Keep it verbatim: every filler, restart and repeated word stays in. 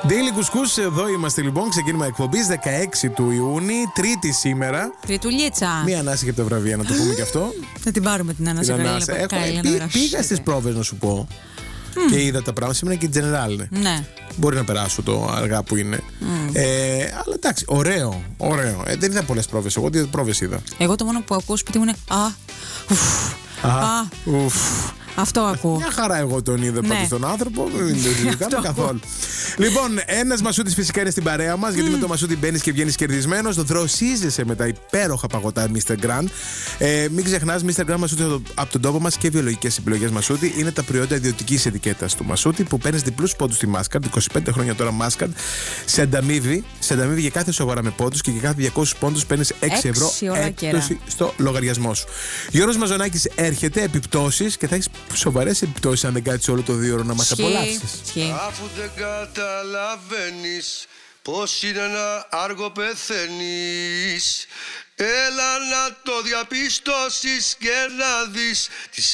Daily Couscous, εδώ είμαστε λοιπόν. Ξεκίνημα εκπομπής δεκαέξι του Ιούνιου, Τρίτη σήμερα. Τριτουλίτσα. Μία ανάσα και από τα βραβεία, να το πούμε και αυτό. Θα την πάρουμε την ανάσα. Την ανάσα. Έχω, πή, πήγα στις πρόβες να σου πω. Mm. Και είδα τα πράγματα. Σήμερα και General. Ναι. Μπορεί να περάσω το αργά που είναι. Mm. Ε, αλλά εντάξει, ωραίο. ωραίο. Ε, δεν είδα πολλές πρόβες. Εγώ τι πρόβες είδα. Εγώ το μόνο που ακούω σπίτι μου είναι Α, ουφ, Α, α, ουφ. Αυτό ακούω. Μια χαρά εγώ τον είδα ναι. πάντως τον άνθρωπο. Δεν το καθόλου. Λοιπόν, ένας Μασούτης φυσικά είναι στην παρέα μας, mm. γιατί με το Μασούτη μπαίνεις και βγαίνεις κερδισμένος. Το δροσίζεσαι με τα υπέροχα παγωτά μίστερ Grand. Ε, μην ξεχνάς, μίστερ Grand Μασούτη από τον τόπο μας και βιολογικές επιλογές Μασούτη. Είναι τα προϊόντα ιδιωτικής ετικέτας του Μασούτη που παίρνεις διπλούς πόντους στη Μάσκαρντ. είκοσι πέντε χρόνια τώρα Μάσκαρντ. Σε ανταμείβει, σε ανταμείβει για κάθε σοβαρά με πόντους και για κάθε διακόσιους πόντους παίρνεις έξι ευρώ έκπτωση στο λογαριασμό σου. Γιώργος Μαζονάκης έρχεται, επιπτώσεις και θα έχεις σοβαρές επιπτώσεις αν δεν κάτσεις όλο το δύο ώρο να μας απολαύσεις. Αφού δεν καταλαβαίνεις πως είναι ένα άργο πεθαίνεις, έλα να το διαπιστώσεις και να δεις τις